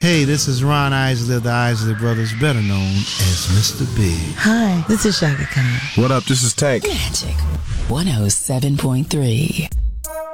Hey, this is Ron Isley of the Isley Brothers, better known as Mr. Big. Hi, this is Shaka Khan. What up? This is Tank. Magic 107.3.